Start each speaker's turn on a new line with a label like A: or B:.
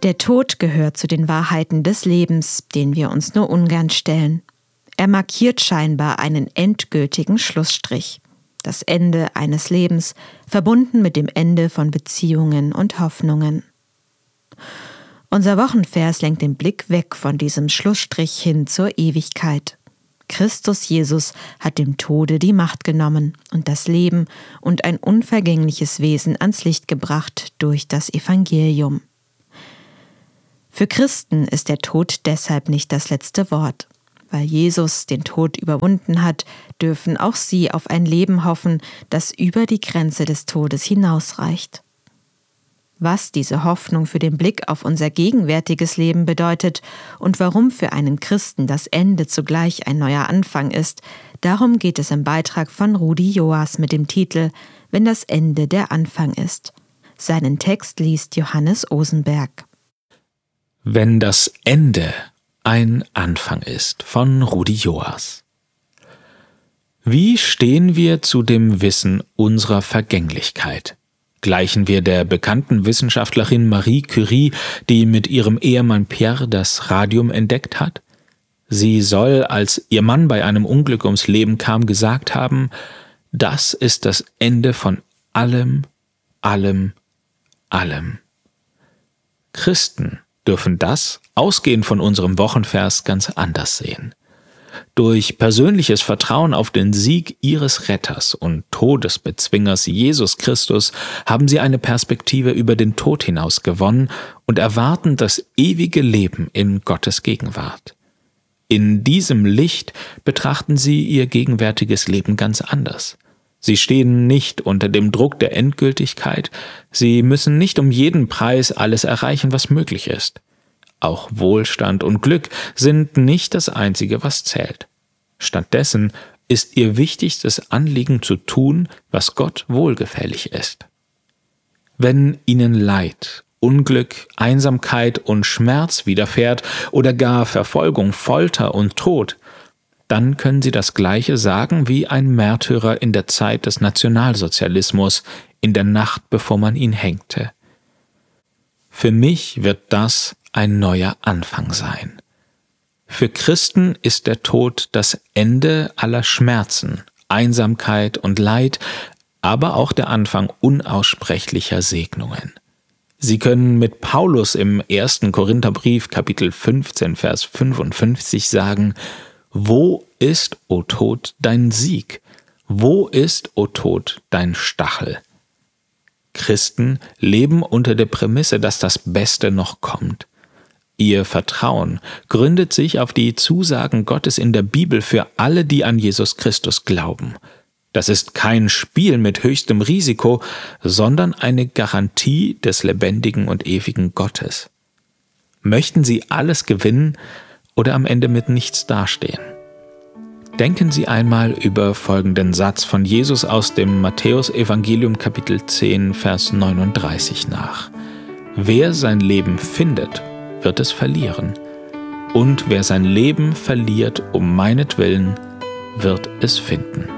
A: Der Tod gehört zu den Wahrheiten des Lebens, denen wir uns nur ungern stellen. Er markiert scheinbar einen endgültigen Schlussstrich. Das Ende eines Lebens, verbunden mit dem Ende von Beziehungen und Hoffnungen. Unser Wochenvers lenkt den Blick weg von diesem Schlussstrich hin zur Ewigkeit. Christus Jesus hat dem Tode die Macht genommen und das Leben und ein unvergängliches Wesen ans Licht gebracht durch das Evangelium. Für Christen ist der Tod deshalb nicht das letzte Wort. Weil Jesus den Tod überwunden hat, dürfen auch sie auf ein Leben hoffen, das über die Grenze des Todes hinausreicht. Was diese Hoffnung für den Blick auf unser gegenwärtiges Leben bedeutet und warum für einen Christen das Ende zugleich ein neuer Anfang ist, darum geht es im Beitrag von Rudi Joas mit dem Titel »Wenn das Ende der Anfang ist«. Seinen Text liest Johannes Osenberg.
B: Wenn das Ende ein Anfang ist, von Rudi Joas. Wie stehen wir zu dem Wissen unserer Vergänglichkeit? Gleichen wir der bekannten Wissenschaftlerin Marie Curie, die mit ihrem Ehemann Pierre das Radium entdeckt hat? Sie soll, als ihr Mann bei einem Unglück ums Leben kam, gesagt haben: Das ist das Ende von allem, allem, allem. Christen dürfen das, ausgehend von unserem Wochenvers, ganz anders sehen. Durch persönliches Vertrauen auf den Sieg ihres Retters und Todesbezwingers Jesus Christus haben sie eine Perspektive über den Tod hinaus gewonnen und erwarten das ewige Leben in Gottes Gegenwart. In diesem Licht betrachten sie ihr gegenwärtiges Leben ganz anders. Sie stehen nicht unter dem Druck der Endgültigkeit, sie müssen nicht um jeden Preis alles erreichen, was möglich ist. Auch Wohlstand und Glück sind nicht das Einzige, was zählt. Stattdessen ist ihr wichtigstes Anliegen zu tun, was Gott wohlgefällig ist. Wenn ihnen Leid, Unglück, Einsamkeit und Schmerz widerfährt oder gar Verfolgung, Folter und Tod, dann können sie das Gleiche sagen wie ein Märtyrer in der Zeit des Nationalsozialismus, in der Nacht, bevor man ihn hängte. Für mich wird das ein neuer Anfang sein. Für Christen ist der Tod das Ende aller Schmerzen, Einsamkeit und Leid, aber auch der Anfang unaussprechlicher Segnungen. Sie können mit Paulus im 1. Korintherbrief, Kapitel 15, Vers 55 sagen: Wo ist, o Tod, dein Sieg? Wo ist, o Tod, dein Stachel? Christen leben unter der Prämisse, dass das Beste noch kommt. Ihr Vertrauen gründet sich auf die Zusagen Gottes in der Bibel für alle, die an Jesus Christus glauben. Das ist kein Spiel mit höchstem Risiko, sondern eine Garantie des lebendigen und ewigen Gottes. Möchten Sie alles gewinnen oder am Ende mit nichts dastehen? Denken Sie einmal über folgenden Satz von Jesus aus dem Matthäus-Evangelium Kapitel 10, Vers 39 nach. Wer sein Leben findet, wird es verlieren. Und wer sein Leben verliert um meinetwillen, wird es finden.